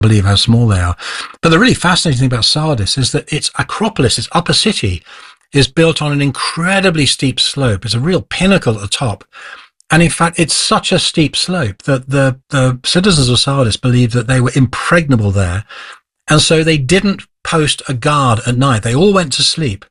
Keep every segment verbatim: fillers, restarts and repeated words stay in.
believe how small they are. But the really fascinating thing about Sardis is that its Acropolis, its upper city, is built on an incredibly steep slope. It's a real pinnacle at the top. And in fact, it's such a steep slope that the, the citizens of Sardis believed that they were impregnable there. And so they didn't post a guard at night. They all went to sleep.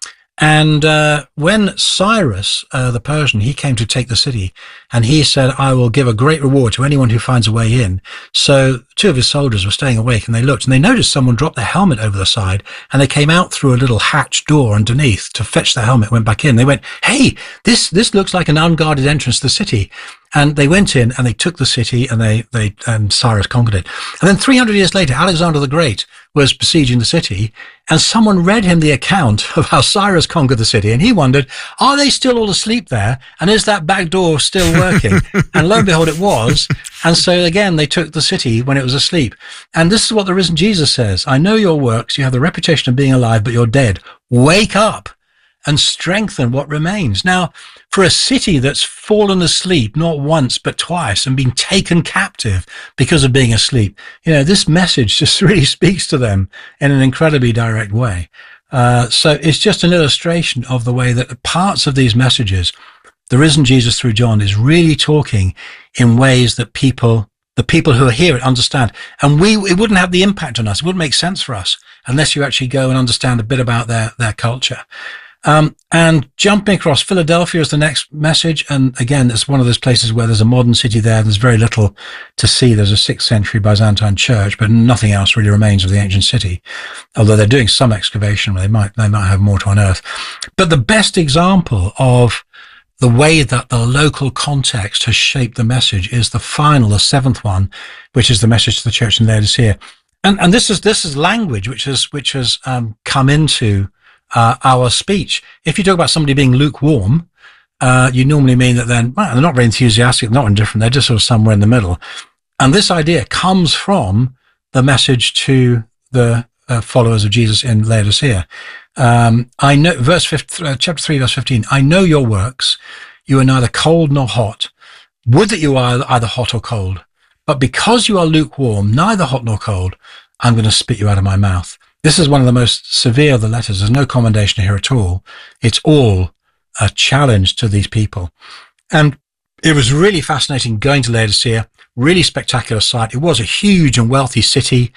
And uh, when Cyrus, uh, the Persian, he came to take the city, and he said, I will give a great reward to anyone who finds a way in. So two of his soldiers were staying awake, and they looked, and they noticed someone dropped their helmet over the side, and they came out through a little hatch door underneath to fetch the helmet, went back in. They went, hey, this this looks like an unguarded entrance to the city. And they went in, and they took the city, and they, they, and Cyrus conquered it. And then three hundred years later, Alexander the Great was besieging the city, and someone read him the account of how Cyrus conquered the city, and he wondered, are they still all asleep there? And is that back door still working? And lo and behold, it was. And so again, they took the city when it was asleep. And this is what the risen Jesus says. I know your works. You have the reputation of being alive, but you're dead. Wake up and strengthen what remains. Now, for a city that's fallen asleep, not once, but twice, and been taken captive because of being asleep, you know, this message just really speaks to them in an incredibly direct way. Uh, so it's just an illustration of the way that parts of these messages, the risen Jesus through John is really talking in ways that people, the people who hear it understand. And we, it wouldn't have the impact on us. It wouldn't make sense for us unless you actually go and understand a bit about their, their culture. Um, and jumping across, Philadelphia is the next message. And again, it's one of those places where there's a modern city there. There's very little to see. There's a sixth century Byzantine church, but nothing else really remains of the ancient city. Although they're doing some excavation, they might, they might have more to unearth. But the best example of the way that the local context has shaped the message is the final, the seventh one, which is the message to the church in Laodicea. And, and this is, this is language which has, which has, um, come into Uh, our speech. If you talk about somebody being lukewarm, uh, you normally mean that then, well, they're not very enthusiastic, not indifferent, they're just sort of somewhere in the middle. And this idea comes from the message to the uh, followers of Jesus in Laodicea. Um, I know, verse fifteen, uh, chapter three, verse fifteen, I know your works. You are neither cold nor hot. Would that you are either hot or cold. But because you are lukewarm, neither hot nor cold, I'm going to spit you out of my mouth. This is one of the most severe of the letters. There's no commendation here at all. It's all a challenge to these people. And it was really fascinating going to Laodicea, really spectacular sight. It was a huge and wealthy city.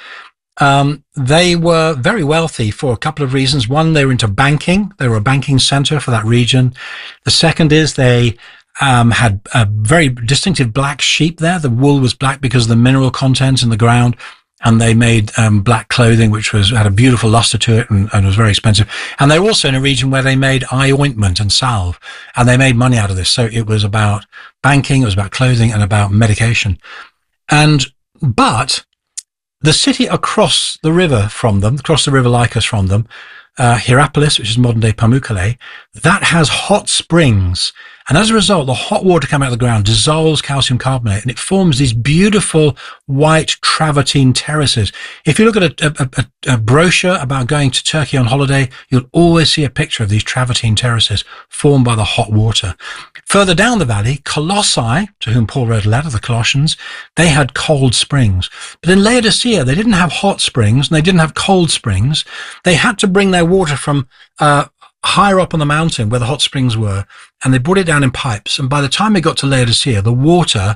Um, they were very wealthy for a couple of reasons. One, they were into banking. They were a banking center for that region. The second is they um, had a very distinctive black sheep there. The wool was black because of the mineral content in the ground. And they made um, black clothing, which was had a beautiful luster to it and, and was very expensive. And they were also in a region where they made eye ointment and salve, and they made money out of this. So it was about banking, it was about clothing, and about medication. And but the city across the river from them, across the river Lycus from them, uh, Hierapolis, which is modern-day Pamukkale, that has hot springs. And as a result, the hot water coming out of the ground dissolves calcium carbonate, and it forms these beautiful white travertine terraces. If you look at a, a, a, a brochure about going to Turkey on holiday, you'll always see a picture of these travertine terraces formed by the hot water. Further down the valley, Colossae, to whom Paul wrote a letter, the Colossians, they had cold springs. But in Laodicea, they didn't have hot springs, and they didn't have cold springs. They had to bring their water from uh higher up on the mountain where the hot springs were, and they brought it down in pipes. And by the time they got to Laodicea, the water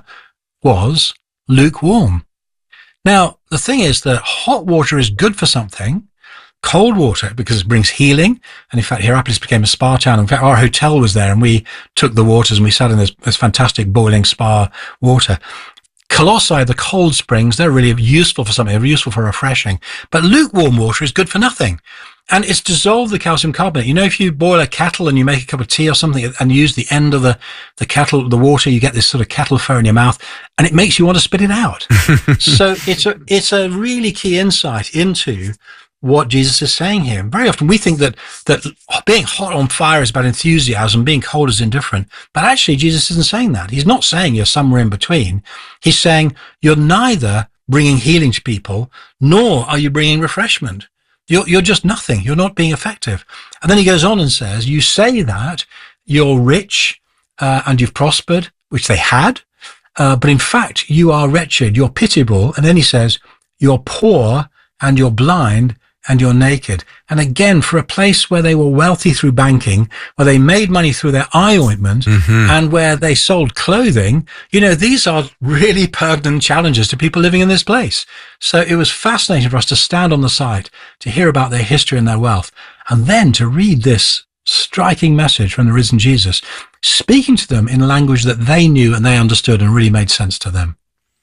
was lukewarm. Now, the thing is that hot water is good for something, cold water, because it brings healing. And in fact, Hierapolis became a spa town. In fact, our hotel was there, and we took the waters and we sat in this, this fantastic boiling spa water. Colossae, the cold springs, they're really useful for something. They're useful for refreshing. But lukewarm water is good for nothing. And it's dissolved the calcium carbonate. You know, if you boil a kettle and you make a cup of tea or something and use the end of the, the kettle, the water, you get this sort of kettle fur in your mouth, and it makes you want to spit it out. So it's a, it's a really key insight into what Jesus is saying here. And very often we think that, that being hot on fire is about enthusiasm, being cold is indifferent. But actually, Jesus isn't saying that. He's not saying you're somewhere in between. He's saying you're neither bringing healing to people, nor are you bringing refreshment. You're, you're just nothing. You're not being effective. And then he goes on and says, you say that you're rich uh, and you've prospered, which they had, uh, but in fact, you are wretched, you're pitiable. And then he says, you're poor and you're blind and you're naked. And again, for a place where they were wealthy through banking, where they made money through their eye ointment, mm-hmm. and where they sold clothing, you know, these are really pertinent challenges to people living in this place. So it was fascinating for us to stand on the site, to hear about their history and their wealth, and then to read this striking message from the risen Jesus, speaking to them in language that they knew and they understood and really made sense to them.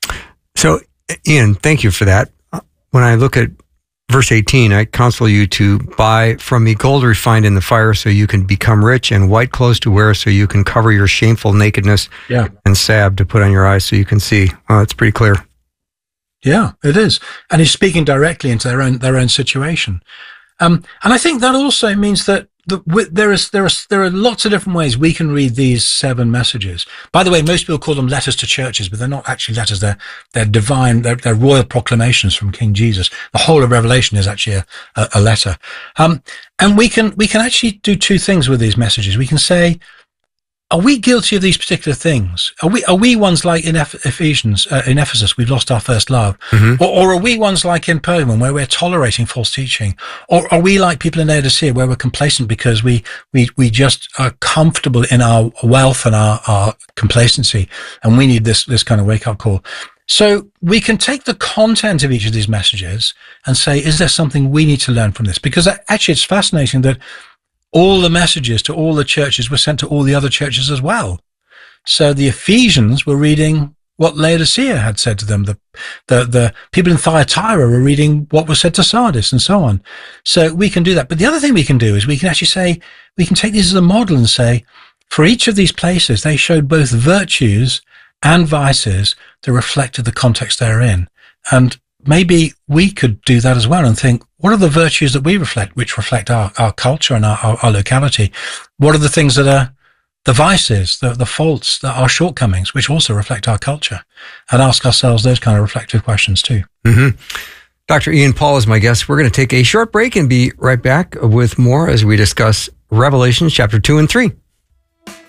So, Ian, thank you for that. When I look at verse eighteen, I counsel you to buy from me gold refined in the fire so you can become rich, and white clothes to wear so you can cover your shameful nakedness, yeah. and salve to put on your eyes so you can see. Well, it's pretty clear. Yeah, it is. And he's speaking directly into their own their own situation. Um, and I think that also means that the, there is there are there are lots of different ways we can read these seven messages. By the way, most people call them letters to churches, but they're not actually letters. They're they're divine. They're, they're royal proclamations from King Jesus. The whole of Revelation is actually a, a, a letter. Um, and we can we can actually do two things with these messages. We can say, are we guilty of these particular things? Are we are we ones like in Ephesians, uh, in Ephesus, we've lost our first love? Mm-hmm. Or, or are we ones like in Pergamum, where we're tolerating false teaching? Or are we like people in Laodicea, where we're complacent because we we we just are comfortable in our wealth and our, our complacency, and we need this this kind of wake-up call? So we can take the content of each of these messages and say, is there something we need to learn from this? Because actually it's fascinating that all the messages to all the churches were sent to all the other churches as well. So the Ephesians were reading what Laodicea had said to them. The, the, the people in Thyatira were reading what was said to Sardis, and so on. So we can do that. But the other thing we can do is we can actually say, we can take these as a model and say, for each of these places, they showed both virtues and vices that reflected the context they're in. And maybe we could do that as well and think, what are the virtues that we reflect, which reflect our, our culture and our, our, our locality? What are the things that are the vices, the, the faults, the, our shortcomings, which also reflect our culture? And ask ourselves those kind of reflective questions too. Mm-hmm. Doctor Ian Paul is my guest. We're going to take a short break and be right back with more as we discuss Revelation chapter two and three.